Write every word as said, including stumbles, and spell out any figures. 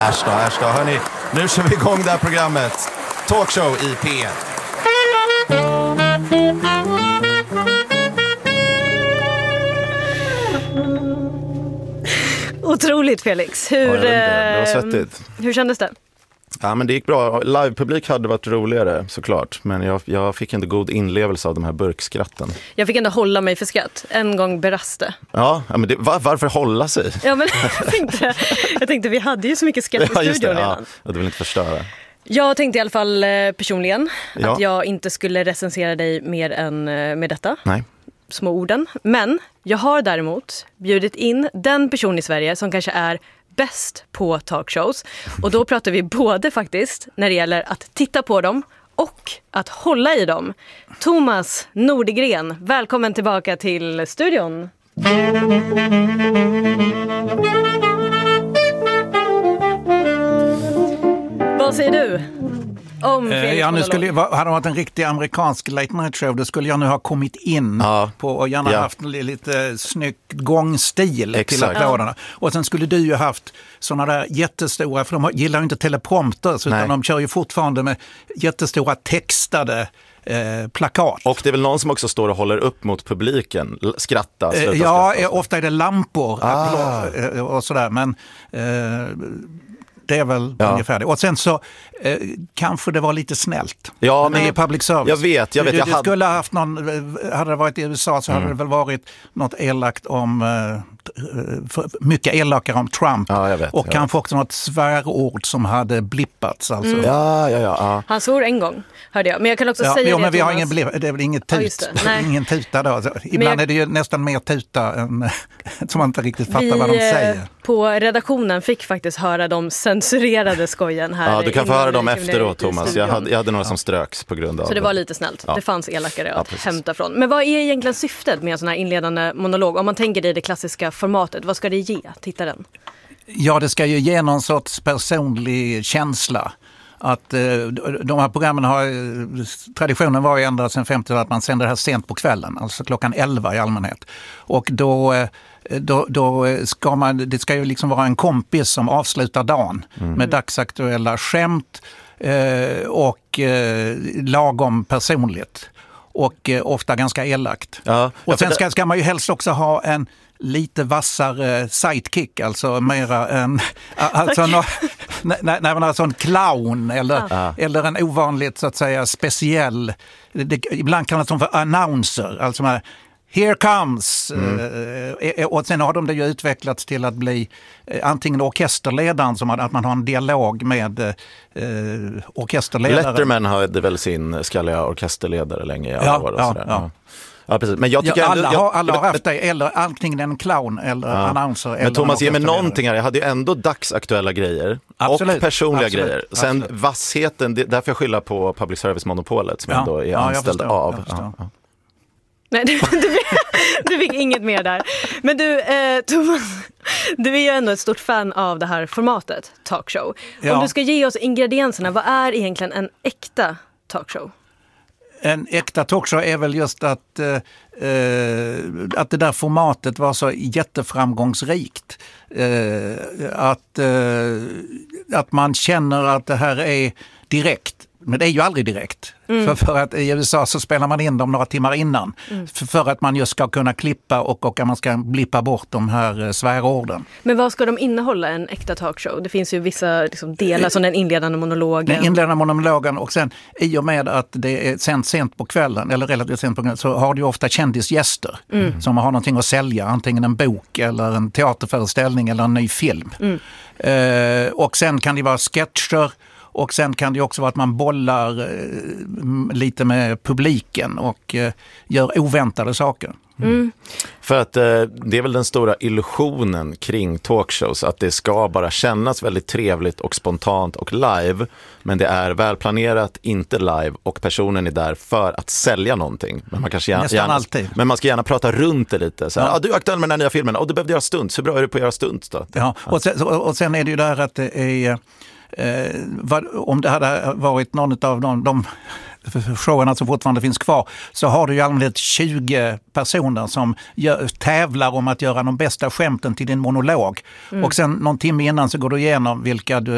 Äsch då, äsch då. Hörrni, nu kör vi igång det här programmet. Talkshow i P ett. Otroligt, Felix. Hur, ja, det var svettigt. Hur kändes det? Ja, men det gick bra. Livepublik hade varit roligare såklart. Men jag, jag fick inte god inlevelse av de här burkskratten. Jag fick ändå hålla mig för skratt. En gång beraste. Ja, men det, var, varför hålla sig? Ja, men jag tänkte, jag tänkte vi hade ju så mycket skratt i ja, studion det, redan. Ja, du vill inte förstöra. Jag tänkte i alla fall personligen ja. att jag inte skulle recensera dig mer än med detta. Nej. Små orden. Men jag har däremot bjudit in den person i Sverige som kanske är bäst på talkshows. Och då pratar vi både faktiskt när det gäller att titta på dem och att hålla i dem. Thomas Nordegren, välkommen tillbaka till studion. Vad säger du om Felix? Ja, nu skulle, hade det varit en riktig amerikansk late night show, då skulle jag nu ha kommit in ja. på och gärna ja. haft lite snyggt gångstil Exakt. till applåderna. Ja. Och sen skulle du ju haft sådana där jättestora, för de gillar ju inte teleprompters utan Nej. de kör ju fortfarande med jättestora textade Eh, plakat. Och det är väl någon som också står och håller upp mot publiken, skrattar. Eh, ja, skratta. Ofta är det lampor ah. applåd, eh, och sådär, men eh, det är väl ja. ungefär det. Och sen så eh, kanske det var lite snällt. Ja, men det är public service. Jag vet, jag vet. Du, jag du hade... skulle ha haft någon, hade det varit i U S A så hade mm. det väl varit något elakt om, eh, mycket elakare om Trump. Ja, jag vet, och jag kanske vet. också något svärord som hade blippats. Alltså. Mm. Ja, ja, ja, ja. Han svor en gång, hörde jag. Men jag kan också ja, säga jo, det, men vi Thomas. har ingen blipp, det är väl inget tut. Ja, ingen tuta då. Alltså, ibland jag... är det ju nästan mer tuta än som man inte riktigt fattar vi, vad de säger. På redaktionen fick faktiskt höra de censurerade skojen här. Ja, du kan få höra dem efteråt, i Thomas. Jag hade, jag hade några som ströks på grund av Så det var lite snällt. Ja. Det fanns elakare att ja, hämta från. Men vad är egentligen syftet med en sån här inledande monolog? Om man tänker i det klassiska formatet, vad ska det ge tittaren? Ja, det ska ju ge någon sorts personlig känsla. Att eh, de här programmen har, traditionen var ju ända sedan femtio att man sänder det här sent på kvällen, alltså klockan elva i allmänhet. Och då, då, då ska man, det ska ju liksom vara en kompis som avslutar dagen mm. med dagsaktuella skämt eh, och eh, lagom personligt. Och eh, ofta ganska elakt. Ja, och sen det... ska, ska man ju helst också ha en lite vassare sidekick, alltså mera en, alltså, no, nej, nej, alltså en clown eller, ja. eller en ovanligt så att säga speciell, det, ibland kallas de för announcer, alltså med here comes, mm. eh, och sen har de det ju utvecklats till att bli eh, antingen orkesterledaren, som att man har en dialog med eh, orkesterledaren. Letterman hade väl sin skalliga orkesterledare länge i alla ja, år och ja, sådär. ja. Ja, precis. Men jag tycker ja, alla, ändå, jag, har, alla har haft men, det, eller antingen en clown eller ja. annonser. Men eller Thomas, ge mig någonting här. Jag hade ju ändå dagsaktuella grejer absolut, och personliga absolut, grejer. Sen absolut. vassheten, det, därför jag skylla på public service-monopolet som ja. ändå är ja, anställd förstår, av. Ja, ja. Nej, du, du, fick, du fick inget mer där. Men du, eh, Thomas, du är ju ändå ett stort fan av det här formatet, talkshow. Ja. Om du ska ge oss ingredienserna, vad är egentligen en äkta talkshow? En äkta talkshow är väl just att, eh, att det där formatet var så jätteframgångsrikt. Eh, att, eh, att man känner att det här är direkt. Men det är ju aldrig direkt. Mm. För, för att i U S A så spelar man in dem några timmar innan. Mm. För, för att man just ska kunna klippa och, och man ska blippa bort de här svärorden. Men vad ska de innehålla, en äkta talkshow? Det finns ju vissa liksom, delar som den inledande monologen. Den inledande monologen, och sen i och med att det är sent, sent på kvällen eller relativt sent på kvällen, så har du ju ofta kändisgäster mm. som har någonting att sälja. Antingen en bok eller en teaterföreställning eller en ny film. Mm. Eh, och sen kan det vara sketcher. Och sen kan det också vara att man bollar eh, lite med publiken och eh, gör oväntade saker. Mm. För att eh, det är väl den stora illusionen kring talkshows, att det ska bara kännas väldigt trevligt och spontant och live, men det är välplanerat, inte live, och personen är där för att sälja någonting. Men man kanske gärna, Nästan gärna, alltid. Men man ska gärna prata runt det lite. Så här, ja. ah, du är aktuell med den här nya filmen, och oh, du behövde göra stunts. Hur bra är du på att göra stunts då? Ja, och sen, och sen är det ju där att det är Eh, vad, om det hade varit någon av de, de showerna som fortfarande finns kvar, så har du ju allmänt tjugo personer som gör, tävlar om att göra de bästa skämten till din monolog. Mm. Och sen någon timme innan så går du igenom vilka du